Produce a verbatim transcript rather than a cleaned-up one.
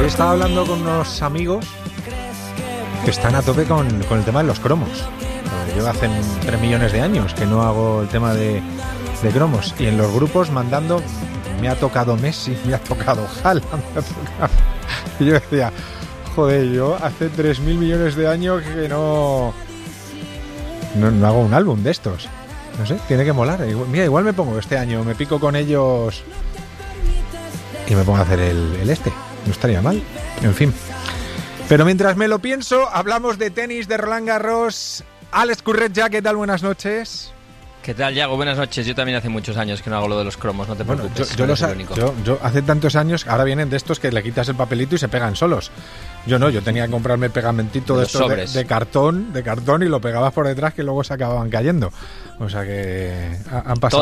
Hoy estaba hablando con unos amigos que están a tope con, con el tema de los cromos. Yo hace tres millones de años que no hago el tema de, de cromos. Y en los grupos mandando, me ha tocado Messi, me ha tocado Haaland, me ha tocado... Y yo decía, joder, yo hace tres mil millones de años que no, no... No hago un álbum de estos. No sé, tiene que molar. Mira, igual me pongo este año, me pico con ellos y me pongo a hacer el, el este. No estaría mal. En fin. Pero mientras me lo pienso, hablamos de tenis, de Roland Garros. Alex Curretja, ¿qué tal? Buenas noches. ¿Qué tal, Yago? Buenas noches. Yo también hace muchos años que no hago lo de los cromos, no te Bueno, preocupes. yo, yo, no los, el único. yo, yo hace tantos años, ahora vienen de estos que le quitas el papelito y se pegan solos. Yo no, yo tenía que comprarme pegamentito de, de estos de, de cartón, de cartón y lo pegabas por detrás que luego se acababan cayendo. O sea que han pasado.